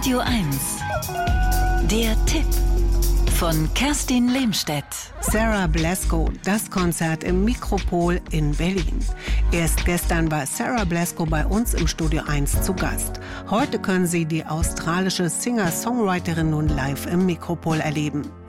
Radio 1. Der Tipp von Kerstin Lehmstedt. Sarah Blasko, das Konzert im Mikropol in Berlin. Erst gestern war Sarah Blasko bei uns im Studio 1 zu Gast. Heute können Sie die australische Singer-Songwriterin nun live im Mikropol erleben.